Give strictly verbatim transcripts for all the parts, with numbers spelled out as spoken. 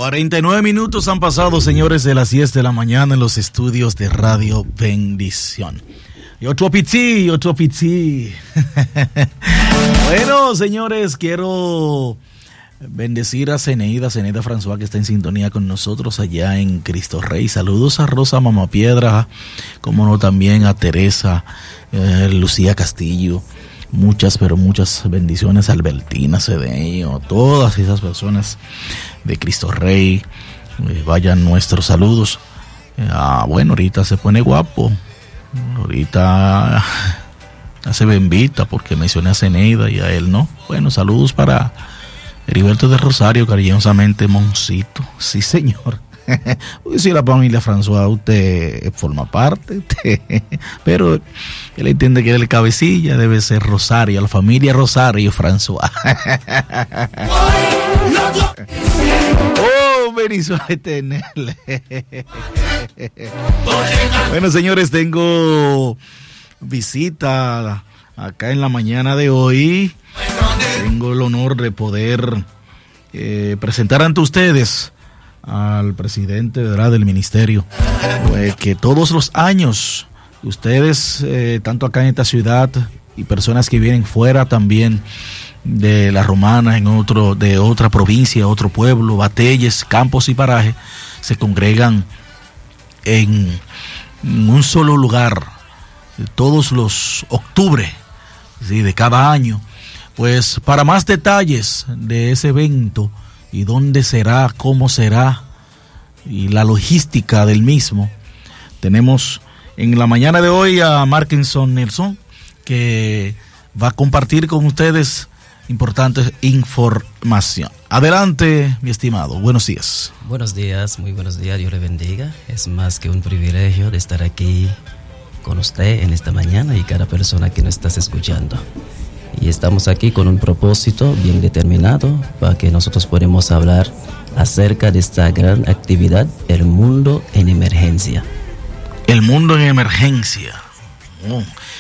cuarenta y nueve minutos han pasado, señores, de las diez de la mañana en los estudios de Radio Bendición. Y otro pití, otro pití. Bueno, señores, quiero bendecir a Zeneida, Zeneida François, que está en sintonía con nosotros allá en Cristo Rey. Saludos a Rosa Mamapiedra, como no, también a Teresa, eh, Lucía Castillo. Muchas, pero muchas bendiciones a Albertina Cedeño, todas esas personas de Cristo Rey. Eh, vayan nuestros saludos. Eh, ah, bueno, ahorita se pone guapo. Ahorita hace bembita porque mencioné a Zeneida y a él no. Bueno, saludos para Heriberto de Rosario, cariñosamente Moncito. Sí, señor. Si la familia François usted forma parte, usted, pero él entiende que el cabecilla debe ser Rosario, la familia Rosario François. Oh, Benisuave tenerle. Bueno, señores, tengo visita acá en la mañana de hoy. Tengo el honor de poder eh, presentar ante ustedes al presidente, ¿verdad?, del ministerio, pues, que todos los años ustedes, eh, tanto acá en esta ciudad y personas que vienen fuera también de la Romana, en otro, de otra provincia, otro pueblo, batalles, campos y parajes, se congregan en, en un solo lugar todos los octubre, ¿sí?, de cada año. Pues para más detalles de ese evento y dónde será, cómo será y la logística del mismo, tenemos en la mañana de hoy a Markinson Nelson, que va a compartir con ustedes importante información. Adelante, mi estimado. Buenos días. Buenos días, muy buenos días. Dios le bendiga. Es más que un privilegio de estar aquí con usted en esta mañana y cada persona que nos estás escuchando. Y estamos aquí con un propósito bien determinado para que nosotros podamos hablar acerca de esta gran actividad, el mundo en emergencia. El mundo en emergencia. Oh.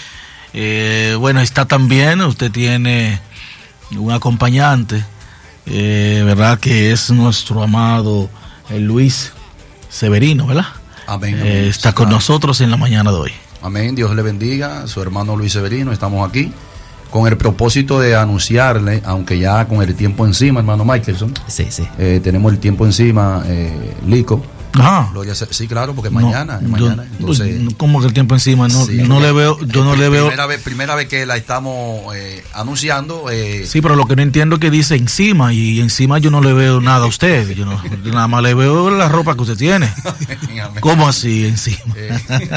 Eh, bueno, está también, usted tiene un acompañante, eh, ¿verdad?, que es nuestro amado eh, Luis Severino, ¿verdad? Amén. amén. Eh, está con nosotros en la mañana de hoy. Amén, Dios le bendiga, su hermano Luis Severino, estamos aquí con el propósito de anunciarle, aunque ya con el tiempo encima, hermano Michelson. Sí, sí. Eh, tenemos el tiempo encima, eh, Lico. Ah. Sí, claro, porque mañana, no, mañana. Yo, entonces, ¿cómo que el tiempo encima? No, sí, no le veo, yo no le veo. Primera vez, primera vez que la estamos eh, anunciando. Eh, sí, pero lo que no entiendo es que dice encima, y encima yo no le veo nada a usted. Yo no, nada más le veo la ropa que usted tiene. ¿Cómo así encima? Eh,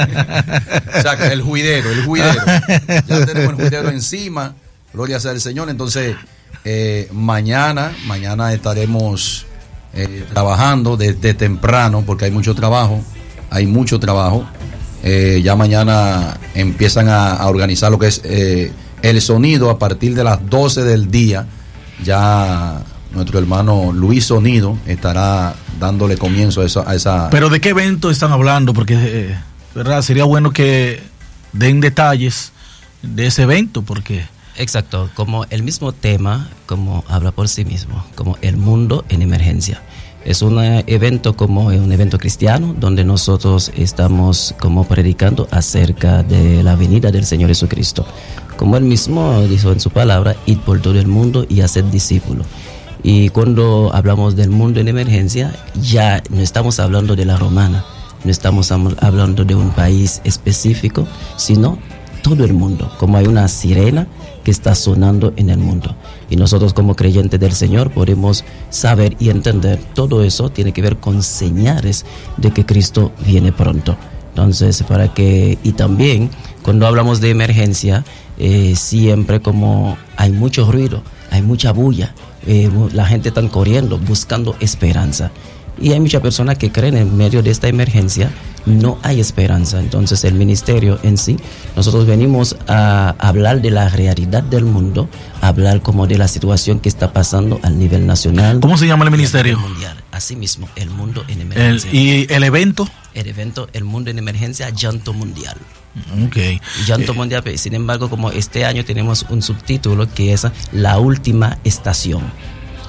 o sea, el juidero, el juidero. Ya tenemos el juidero encima. Gloria sea al Señor. Entonces, eh, mañana, mañana estaremos eh, trabajando desde temprano, porque hay mucho trabajo, hay mucho trabajo. Eh, ya mañana empiezan a, a organizar lo que es eh, el sonido a partir de las doce del día. Ya nuestro hermano Luis Sonido estará dándole comienzo a esa... A esa... ¿Pero de qué evento están hablando? Porque, eh, ¿verdad?, sería bueno que den detalles de ese evento, porque... Exacto, como el mismo tema, como habla por sí mismo, como el mundo en emergencia. Es un evento como un evento cristiano donde nosotros estamos como predicando acerca de la venida del Señor Jesucristo. Como él mismo dijo en su palabra, id por todo el mundo y haced discípulos. Y cuando hablamos del mundo en emergencia, ya no estamos hablando de la Romana, no estamos hablando de un país específico, sino todo el mundo, como hay una sirena que está sonando en el mundo. Y nosotros como creyentes del Señor podemos saber y entender todo eso tiene que ver con señales de que Cristo viene pronto. Entonces, para que, y también cuando hablamos de emergencia, eh, siempre como hay mucho ruido, hay mucha bulla, eh, la gente está corriendo, buscando esperanza. Y hay muchas personas que creen en medio de esta emergencia no hay esperanza. Entonces el ministerio en sí, nosotros venimos a hablar de la realidad del mundo, a hablar como de la situación que está pasando a nivel nacional. ¿Cómo se llama el ministerio? Mundial. Así mismo, el mundo en emergencia. El, ¿Y el evento? El evento, el mundo en emergencia, llanto mundial. Okay. Llanto eh. mundial. Sin embargo, como este año tenemos un subtítulo que es La Última Estación.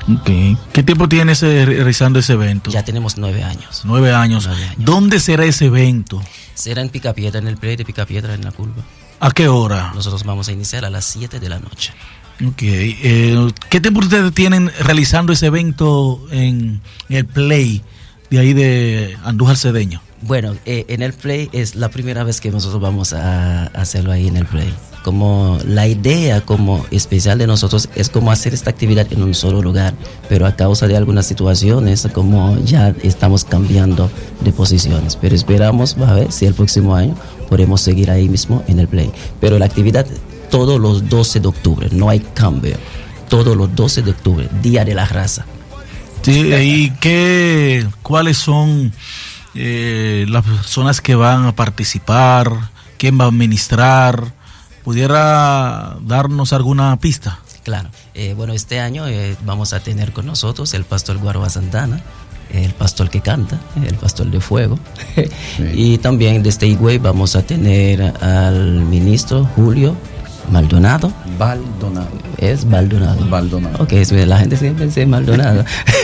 Okay. ¿Qué tiempo tienes eh, realizando ese evento? Ya tenemos nueve años. Nueve años. Nueve años. ¿Dónde será ese evento? Será en Picapiedra, en el play de Picapiedra, en la curva. ¿A qué hora? Nosotros vamos a iniciar a las siete de la noche. Ok. Eh, ¿Qué tiempo ustedes tienen realizando ese evento en el play de ahí de Andújar Cedeño? Bueno, eh, en el play es la primera vez que nosotros vamos a hacerlo ahí en el play. Como la idea como especial de nosotros es como hacer esta actividad en un solo lugar, pero a causa de algunas situaciones como ya estamos cambiando de posiciones, pero esperamos a ver si el próximo año podemos seguir ahí mismo en el play. Pero la actividad todos los doce de octubre, no hay cambio, todos los doce de octubre, Día de la Raza. Sí, ¿y qué, cuáles son eh, las personas que van a participar? ¿Quién va a administrar? ¿Pudiera darnos alguna pista? Claro, eh, bueno, este año eh, vamos a tener con nosotros el pastor Guaroa Santana, el pastor que canta, el pastor de fuego, sí. Y también desde Higüey vamos a tener al ministro Julio Maldonado. Maldonado. Es Maldonado. Maldonado. Ok, la gente siempre dice Maldonado.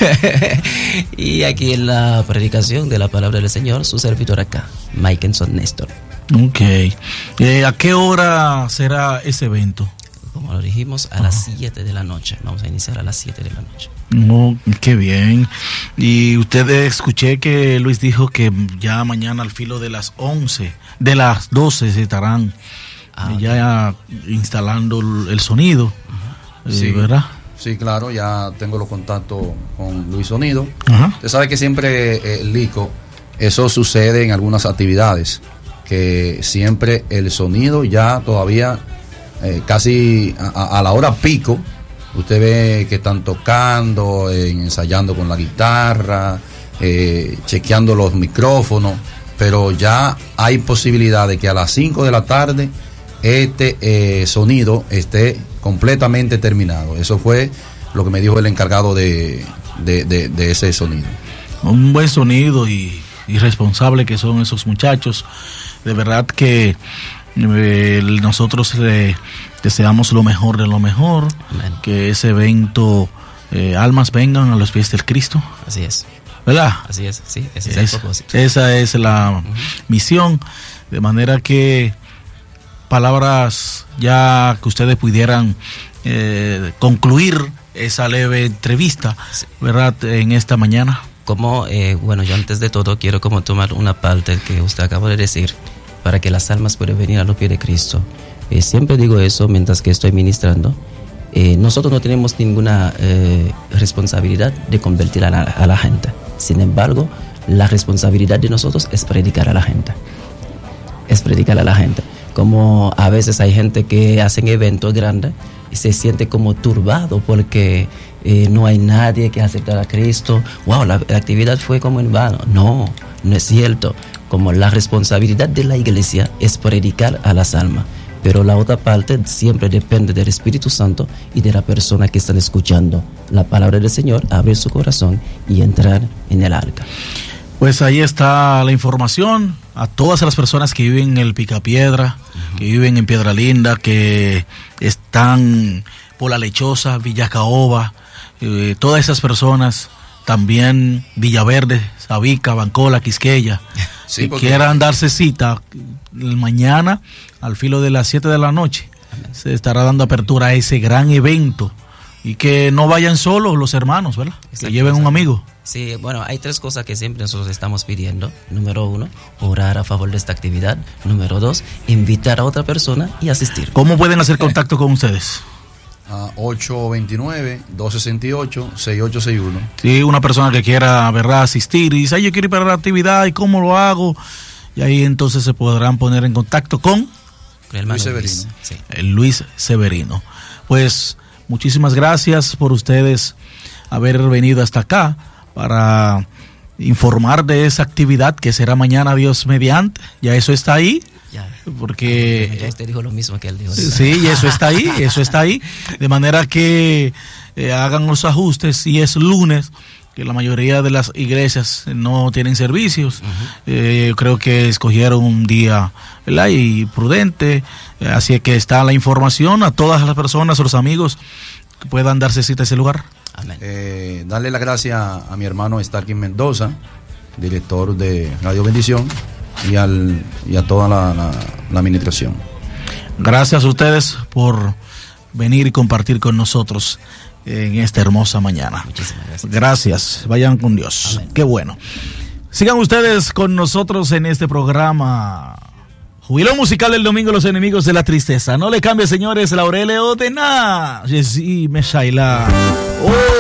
Y aquí en la predicación de la palabra del Señor, su servidor acá, Maikenson Néstor. Ok. Eh, ¿A qué hora será ese evento? Como lo dijimos, a oh. las siete de la noche. Vamos a iniciar a las siete de la noche. Oh, qué bien. Y usted escuché que Luis dijo que ya mañana al filo de las once, de las doce se estarán ah, eh, ya okay. instalando el sonido, uh-huh. sí, eh, ¿verdad? Sí, claro, ya tengo los contactos con Luis Sonido. Uh-huh. Usted sabe que siempre, eh, Lico, eso sucede en algunas actividades, que siempre el sonido ya todavía eh, casi a, a la hora pico, usted ve que están tocando, eh, ensayando con la guitarra, eh, chequeando los micrófonos, pero ya hay posibilidad de que a las cinco de la tarde este eh, sonido esté completamente terminado. Eso fue lo que me dijo el encargado de, de, de, de ese sonido. Un buen sonido y, y responsable que son esos muchachos. De verdad que eh, nosotros le deseamos lo mejor de lo mejor. Amén. Que ese evento, eh, almas vengan a los pies del Cristo. Así es. ¿Verdad? Así es, sí, ese es es, el propósito. Esa es la uh-huh. misión, de manera que palabras ya que ustedes pudieran eh, concluir esa leve entrevista, sí. ¿verdad? En esta mañana. Como, eh, bueno, yo antes de todo quiero como tomar una parte que usted acaba de decir, para que las almas puedan venir a los pies de Cristo. Eh, siempre digo eso mientras que estoy ministrando. Eh, nosotros no tenemos ninguna eh, responsabilidad de convertir a la, a la gente. Sin embargo, la responsabilidad de nosotros es predicar a la gente. Es predicar a la gente. Como a veces hay gente que hacen eventos grandes y se siente como turbado porque eh, no hay nadie que aceptar a Cristo. Wow, la, la actividad fue como en vano. No, no es cierto. Como la responsabilidad de la iglesia es predicar a las almas. Pero la otra parte siempre depende del Espíritu Santo y de la persona que están escuchando la palabra del Señor, abrir su corazón y entrar en el arca. Pues ahí está la información a todas las personas que viven en el Picapiedra, uh-huh. que viven en Piedra Linda, que están por La Lechosa, Villa Caoba, eh, todas esas personas, también Villaverde, Sabica, Bancola, Quisqueya, sí, que porque... quieran darse cita mañana al filo de las siete de la noche. Amén. Se estará dando apertura a ese gran evento y que no vayan solos los hermanos, ¿verdad? Exacto, que lleven exacto. un amigo. Sí, bueno, hay tres cosas que siempre nosotros estamos pidiendo. Número uno, orar a favor de esta actividad. Número dos, invitar a otra persona y asistir. ¿Cómo pueden hacer contacto con ustedes? Uh, ocho dos nueve, dos seis ocho, seis ocho seis uno. Sí, una persona que quiera, ¿verdad?, asistir y dice, ay, yo quiero ir para la actividad y cómo lo hago. Y ahí entonces se podrán poner en contacto con el Luis Severino. Luis, sí. El Luis Severino. Pues muchísimas gracias por ustedes haber venido hasta acá para informar de esa actividad que será mañana, Dios mediante. Ya eso está ahí. Ya. Porque ya usted dijo lo mismo que él dijo. Sí, y eso está ahí, eso está ahí. De manera que eh, hagan los ajustes. Si es lunes, que la mayoría de las iglesias no tienen servicios, uh-huh. eh, creo que escogieron un día, ¿verdad?, y prudente. Así que está la información a todas las personas, los amigos puedan darse cita a ese lugar. Amén. Eh, darle las gracias a mi hermano Starkin Mendoza, director de Radio Bendición, y, al, y a toda la, la, la administración. Gracias a ustedes por venir y compartir con nosotros en esta hermosa mañana. Muchísimas gracias. Gracias, vayan con Dios. Amén. Qué bueno. Sigan ustedes con nosotros en este programa Jubileo Musical el domingo, los enemigos de la tristeza. No le cambie, señores, Laureleo de nada. Sí, me shaila. Oh.